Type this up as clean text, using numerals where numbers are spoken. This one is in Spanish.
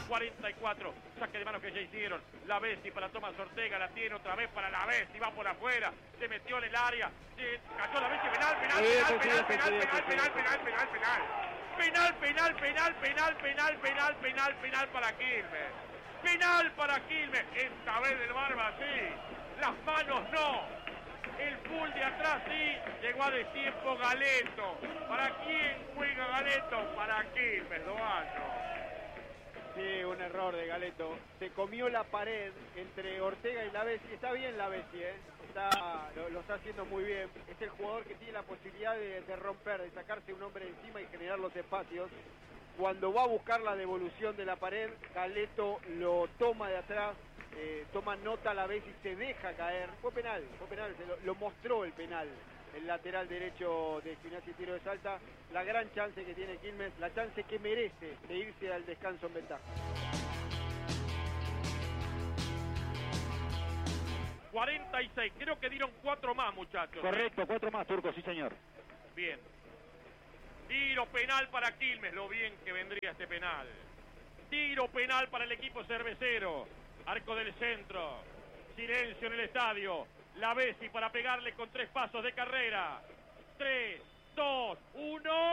44, saque de manos que ya hicieron. La Bessi para Tomás Ortega, la tiene otra vez para la Bessi, va por afuera, se metió en el área, cayó la Bessi, penal para Quilmes. Penal para Quilmes, esta vez del Barba sí, las manos no, el full de atrás sí, llegó a destiempo Galeto. ¿Para quién juega Galeto? Para Quilmes, Doato. Sí, un error de Galeto. Se comió la pared entre Ortega y la Bessi. Está bien la Bessi, lo está haciendo muy bien. Es el jugador que tiene la posibilidad de romper, de sacarse un hombre encima y generar los espacios. Cuando va a buscar la devolución de la pared, Galeto lo toma de atrás, toma nota a la Bessi y se deja caer. Fue penal, lo mostró el penal. El lateral derecho de Gimnasia y Tiro de Salta, la gran chance que tiene Quilmes, la chance que merece de irse al descanso en ventaja. 46, creo que dieron 4 más, muchachos. Correcto, 4 más, Turco, sí señor. Bien. Tiro penal para Quilmes, lo bien que vendría este penal. Tiro penal para el equipo cervecero. Arco del centro. Silencio en el estadio. La Bessi para pegarle con 3 pasos de carrera. 3, 2, 1.